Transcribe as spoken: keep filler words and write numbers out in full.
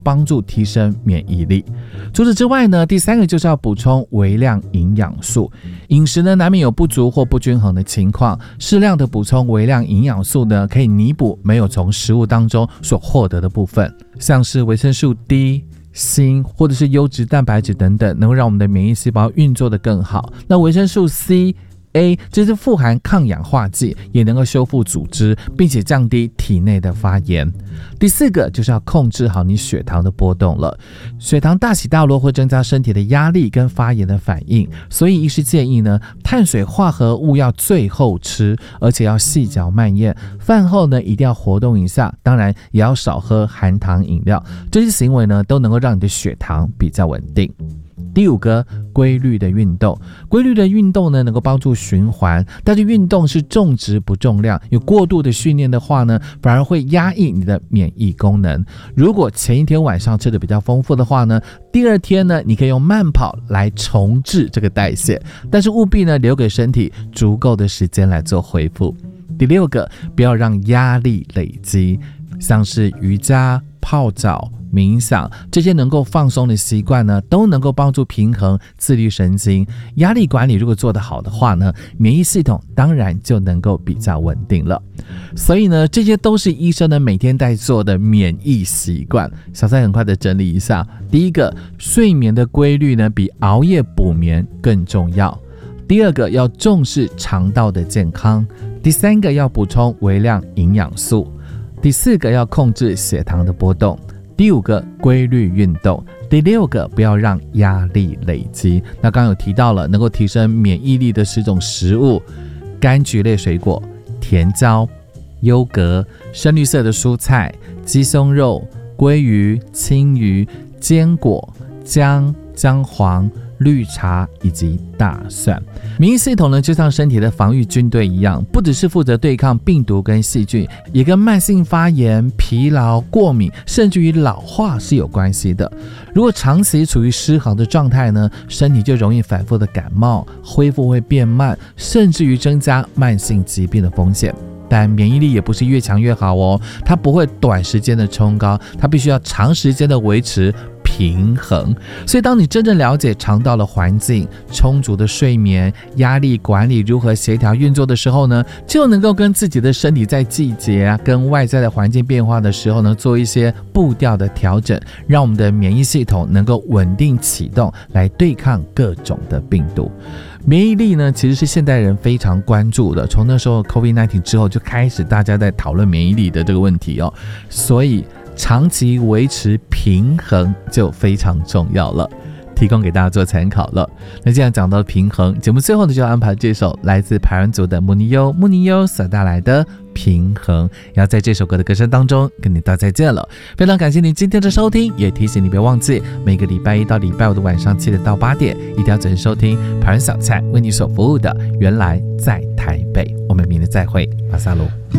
帮助提升免疫力。除此之外呢，第三个就是要补充微量营养素。饮食呢难免有不足或不均衡的情况，适量的补充微量营养素呢，可以弥补没有从食物当中所获得的部分，像是维生素 D、锌或者是优质蛋白质等等，能够让我们的免疫细胞运作得更好。那维生素 C、A 这是富含抗氧化剂，也能够修复组织，并且降低体内的发炎。第四个就是要控制好你血糖的波动了。血糖大起大落会增加身体的压力跟发炎的反应，所以医师建议呢，碳水化合物要最后吃，而且要细嚼慢咽。饭后呢一定要活动一下，当然也要少喝含糖饮料。这些行为呢都能够让你的血糖比较稳定。第五个，规律的运动。规律的运动呢，能够帮助循环，但是运动是重质不重量，有过度的训练的话呢，反而会压抑你的免疫功能。如果前一天晚上吃的比较丰富的话呢，第二天呢，你可以用慢跑来重置这个代谢，但是务必呢，留给身体足够的时间来做恢复。第六个，不要让压力累积，像是瑜伽、泡澡、冥想这些能够放松的习惯呢，都能够帮助平衡自律神经。压力管理如果做得好的话呢，免疫系统当然就能够比较稳定了。所以呢，这些都是医生呢每天在做的免疫习惯。小蔡很快的整理一下，第一个，睡眠的规律呢比熬夜补眠更重要。第二个，要重视肠道的健康。第三个，要补充微量营养素。第四个，要控制血糖的波动。第五个，规律运动。第六个，不要让压力累积。那刚刚有提到了能够提升免疫力的十种食物：柑橘类水果、甜椒、优格、深绿色的蔬菜、鸡胸肉、鲑鱼、青鱼、坚果、姜、姜黄、绿茶以及大蒜。免疫系统呢，就像身体的防御军队一样，不只是负责对抗病毒跟细菌，也跟慢性发炎、疲劳、过敏，甚至于老化是有关系的。如果长期处于失衡的状态呢，身体就容易反复的感冒，恢复会变慢，甚至于增加慢性疾病的风险。但免疫力也不是越强越好哦，它不会短时间的冲高，它必须要长时间的维持平衡。所以当你真正了解肠道的环境、充足的睡眠、压力管理如何协调运作的时候呢，就能够跟自己的身体在季节啊跟外在的环境变化的时候呢，做一些步调的调整，让我们的免疫系统能够稳定启动，来对抗各种的病毒。免疫力呢，其实是现代人非常关注的，从那时候 COVID 十九 之后就开始大家在讨论免疫力的这个问题哦，所以长期维持平衡就非常重要了，提供给大家做参考了。那既然讲到平衡，节目最后呢就要安排这首来自排湾族的穆尼优穆尼优所带来的平衡，也要在这首歌的歌声当中跟你道再见了。非常感谢你今天的收听，也提醒你别忘记每个礼拜一到礼拜五的晚上七点到八点，一定要准时收听排湾小菜为你所服务的原来在台北。我们明天再会，马萨鲁。